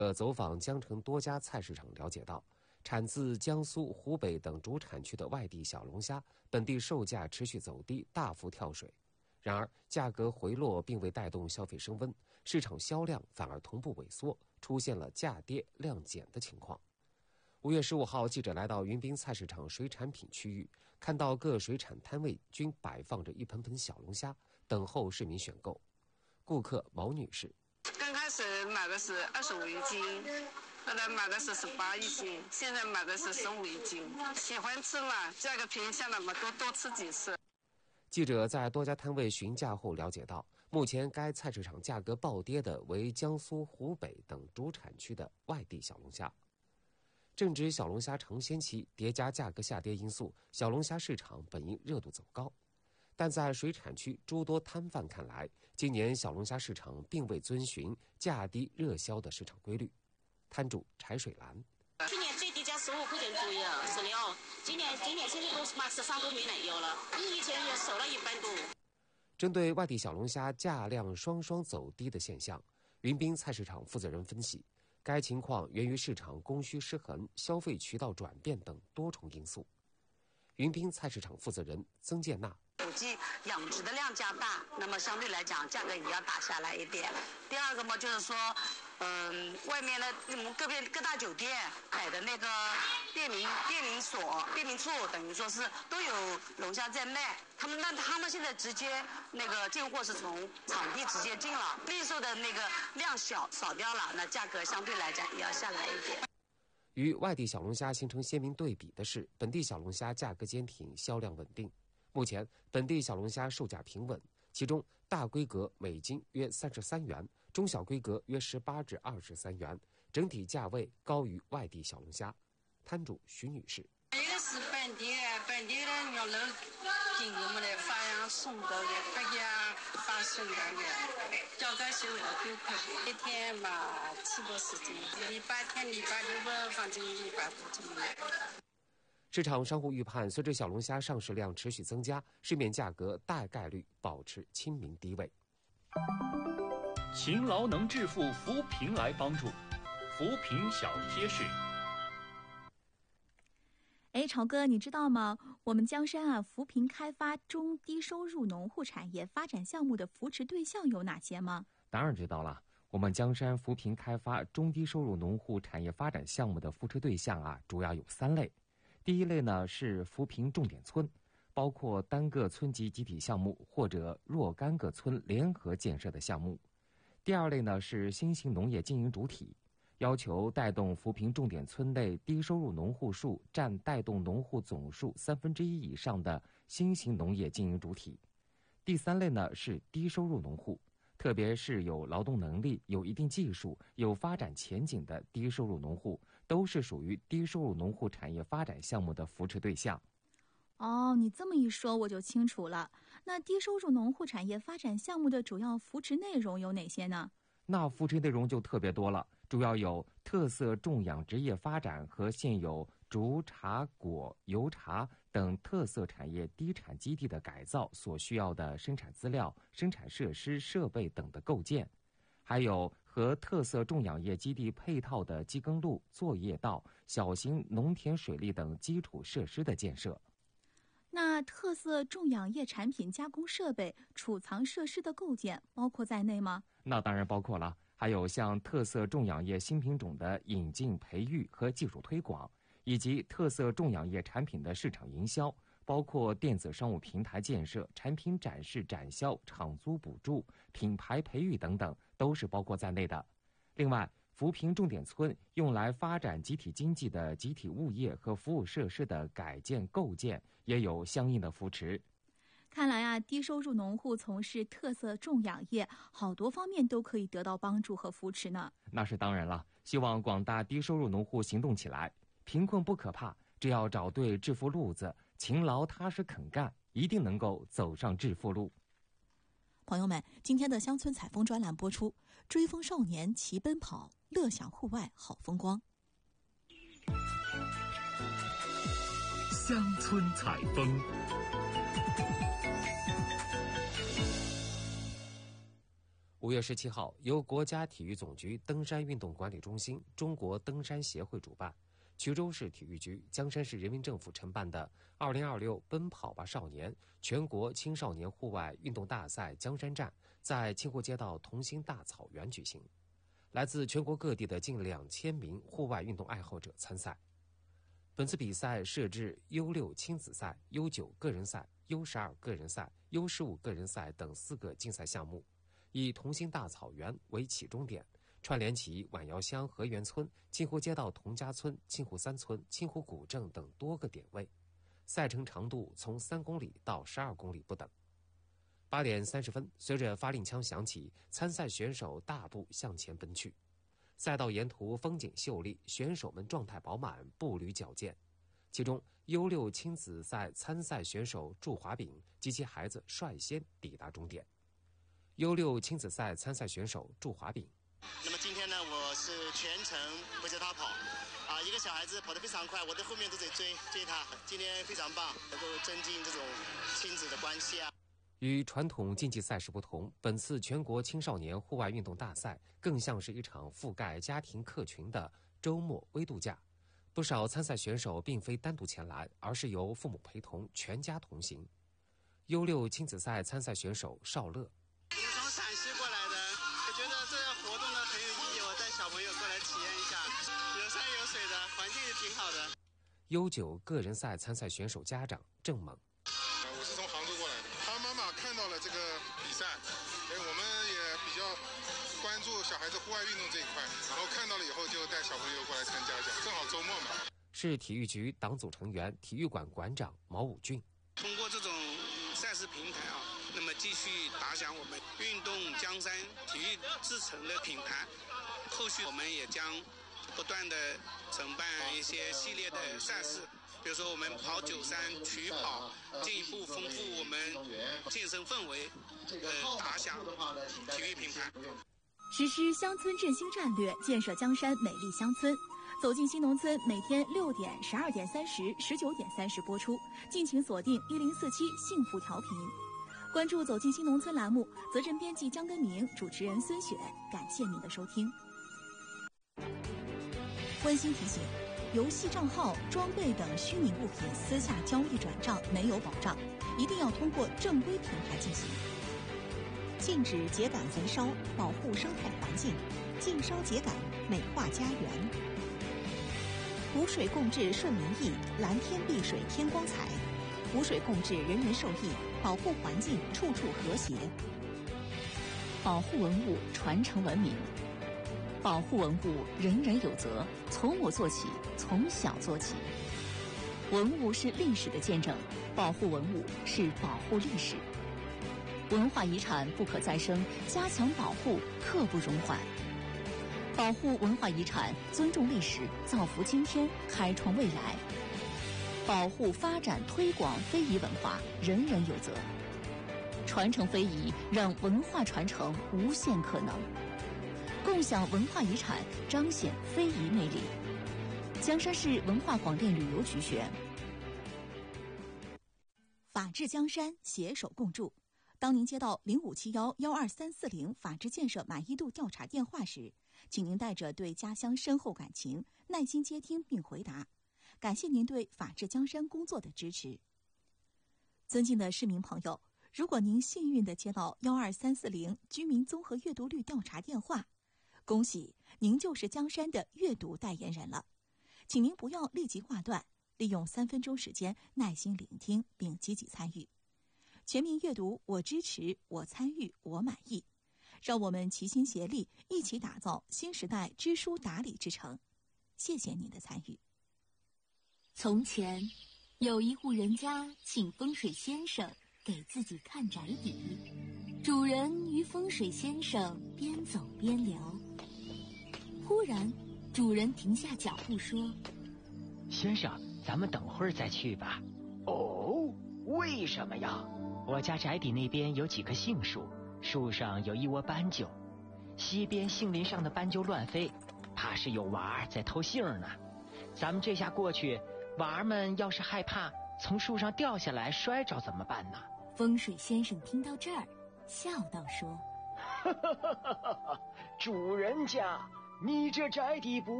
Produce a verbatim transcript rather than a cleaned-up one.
呃，走访江城多家菜市场了解到，产自江苏、湖北等主产区的外地小龙虾，本地售价持续走低，大幅跳水。然而，价格回落并未带动消费升温，市场销量反而同步萎缩，出现了价跌量减的情况。五月十五号，记者来到云滨菜市场水产品区域，看到各水产摊位均摆放着一盆盆小龙虾，等候市民选购。顾客毛女士。 刚开始买的是二十五一斤，后来买的是十八一斤，现在买的是十五一斤。喜欢吃嘛，价格便宜下来嘛，多多吃几次。 记者在多家摊位询价后了解到，目前该菜市场价格暴跌的为江苏、湖北等主产区的外地小龙虾。正值小龙虾尝鲜期，叠加价格下跌因素，小龙虾市场本应热度走高。但在水产区诸多摊贩看来，今年小龙虾市场并未遵循价低热销的市场规律。摊主柴水兰： 去年最低价十五块钱左右，是的哦。今年今年现在都卖十三都没奶油了，比以前也少了一半多。 针对外地小龙虾价量双双走低的现象，云滨菜市场负责人分析，该情况源于市场供需失衡、消费渠道转变等多重因素。云滨菜市场负责人曾建娜： 有机养殖的量加大，那么相对来讲价格也要打下来一点。第二个嘛，就是说，嗯，外面的我们各边各大酒店摆的那个便民便民所、便民处，等于说是都有龙虾在卖。他们那他们现在直接那个进货是从场地直接进了，零售的那个量小少掉了，那价格相对来讲也要下来一点。 与外地小龙虾形成鲜明对比的是，本地小龙虾价格坚挺，销量稳定。目前本地小龙虾售价平稳，其中大规格每斤约三十三元，中小规格约十八至二十三元，整体价位高于外地小龙虾。摊主徐女士： 这个是本地本地的牛肉，经我们的发养送到的，大家发送到的，价格是五六块，一天嘛七八十斤，礼拜天、礼拜六吧，反正一百多斤。 市场商户预判，随着小龙虾上市量持续增加，市面价格大概率保持亲民低位。 勤劳能致富，扶贫来帮助。扶贫小贴士。 哎，朝哥，你知道吗？我们江山啊，扶贫开发中低收入农户产业发展项目的扶持对象有哪些吗？ 当然知道了。我们江山扶贫开发中低收入农户产业发展项目的扶持对象啊，主要有三类。第一类呢是扶贫重点村，包括单个村级集体项目或者若干个村联合建设的项目。第二类呢是新型农业经营主体，要求带动扶贫重点村内低收入农户数占带动农户总数三分之一以上的新型农业经营主体。第三类呢是低收入农户，特别是有劳动能力、有一定技术、有发展前景的低收入农户，都是属于低收入农户产业发展项目的扶持对象。 哦，你这么一说我就清楚了。那低收入农户产业发展项目的主要扶持内容有哪些呢？ 那扶持内容就特别多了，主要有特色种养殖业发展和现有竹、茶、果、油茶等特色产业低产基地的改造所需要的生产资料、生产设施、设备等的构建，还有和特色种养业基地配套的机耕路、作业道、小型农田水利等基础设施的建设。 那特色种养业产品加工设备、储藏设施的构建包括在内吗？ 那当然包括了，还有像特色种养业新品种的引进、培育和技术推广，以及特色种养业产品的市场营销，包括电子商务平台建设、产品展示展销、场租补助、品牌培育等等，都是包括在内的。另外，扶贫重点村用来发展集体经济的集体物业和服务设施的改建构建也有相应的扶持。 看来啊，低收入农户从事特色种养业，好多方面都可以得到帮助和扶持呢。 那是当然了，希望广大低收入农户行动起来，贫困不可怕，只要找对致富路子，勤劳踏实肯干，一定能够走上致富路。 朋友们，今天的乡村采风专栏播出，追风少年齐奔跑，乐享户外好风光。 乡村采风。 五月十七号，由国家体育总局登山运动管理中心、中国登山协会主办，衢州市体育局、江山市人民政府承办的二零二六奔跑吧少年全国青少年户外运动大赛江山站在清湖街道同心大草原举行，来自全国各地的近两千名户外运动爱好者参赛。本次比赛设置 U 六 亲子赛、U 九 个人赛、U 十二 个人赛、U 十五 个人赛等四个竞赛项目，以同心大草原为起终点，串联起晚窑乡河源村、清湖街道童家村、清湖三村、清湖古镇等多个点位，赛程长度从三公里到十二公里不等。八点三十分，随着发令枪响起，参赛选手大步向前奔去。赛道沿途风景秀丽，选手们状态饱满，步履矫健。其中 U 六 亲子赛参赛选手祝华炳及其孩子率先抵达终点。U 六 亲子赛参赛选手祝华炳： 那么今天呢，我是全程围着他跑，啊，一个小孩子跑得非常快，我在后面都在追追他。今天非常棒，能够增进这种亲子的关系啊。 与传统竞技赛事不同，本次全国青少年户外运动大赛更像是一场覆盖家庭客群的周末微度假。不少参赛选手并非单独前来，而是由父母陪同，全家同行。U 六 亲子赛参赛选手邵乐： 我是从陕西过来的，我觉得这个活动呢很有意义，我带小朋友过来体验一下，有山有水的，环境也挺好的。 U 九 个人赛参赛选手家长郑猛： 我是从杭州过来的，他妈妈看到了这个比赛，哎，我们也比较关注小孩子户外运动这一块，然后看到了以后就带小朋友过来参加一下，正好周末嘛。 市体育局党组成员、体育馆馆长毛武俊： 通过这种赛事平台啊，那么继续打响我们运动江山体育之城的品牌。后续我们也将不断的承办一些系列的赛事，比如说我们跑九山曲跑，进一步丰富我们健身氛围，呃，打响体育品牌。 实施乡村振兴战略，建设江山美丽乡村。走进新农村，每天六点、十二点三十、十九点三十播出，敬请锁定一零四七幸福调频。关注走进新农村栏目，责任编辑江根明，主持人孙雪，感谢您的收听。温馨提醒：游戏账号、装备等虚拟物品私下交易转账没有保障，一定要通过正规平台进行。禁止秸秆焚烧，保护生态环境；禁烧秸秆，美化家园。湖水共治顺民意，蓝天碧水天光彩。湖水共治人人受益，保护环境处处和谐。保护文物，传承文明。保护文物，人人有责，从我做起，从小做起。文物是历史的见证，保护文物是保护历史。文化遗产不可再生，加强保护刻不容缓。保护文化遗产，尊重历史，造福今天，开创未来。保护、发展、推广非遗文化，人人有责。传承非遗，让文化传承无限可能。共享文化遗产，彰显非遗魅力。江山市文化广电旅游局选。法治江山，携手共筑。当您接到零五七幺幺二三四零法治建设满意度调查电话时，请您带着对家乡深厚感情，耐心接听并回答。感谢您对法治江山工作的支持。尊敬的市民朋友，如果您幸运地接到幺二三四零居民综合阅读率调查电话，恭喜您就是江山的阅读代言人了。请您不要立即挂断，利用三分钟时间耐心聆听并积极参与。全民阅读，我支持，我参与，我满意。让我们齐心协力，一起打造新时代知书达理之城。谢谢您的参与。从前，有一户人家请风水先生给自己看宅邸。主人与风水先生边走边聊，忽然，主人停下脚步说：“ 先生，咱们等会儿再去吧。”“哦，为什么呀？”“我家宅邸那边有几棵杏树，树上有一窝斑鸠，西边杏林上的斑鸠乱飞，怕是有娃儿在偷杏呢。咱们这下过去，娃儿们要是害怕从树上掉下来摔着怎么办呢？” 风水先生听到这儿，笑道说：“ 主人家，你这宅邸不